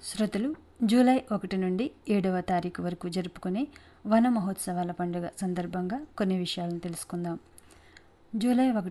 శ్రోతలు జూలై 1 నుండి 7వ తారీఖు వరకు జరుపుకునే వన మహోత్సవాల పండుగ సందర్భంగా కొన్ని విషయాలను తెలుసుకుందాం. జూలై 1